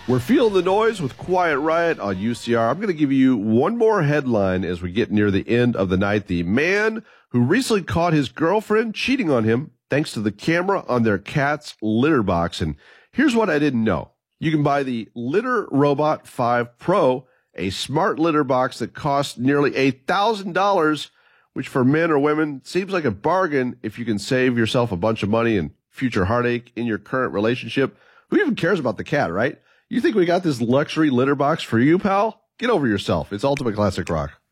We're feeling the noise with Quiet Riot on UCR. I'm going to give you one more headline as we get near the end of the night. The man who recently caught his girlfriend cheating on him thanks to the camera on their cat's litter box. And here's what I didn't know. You can buy the Litter Robot 5 Pro, a smart litter box that costs nearly $1,000, which for men or women seems like a bargain if you can save yourself a bunch of money and future heartache in your current relationship. Who even cares about the cat, right? You think we got this luxury litter box for you, pal? Get over yourself. It's Ultimate Classic Rock.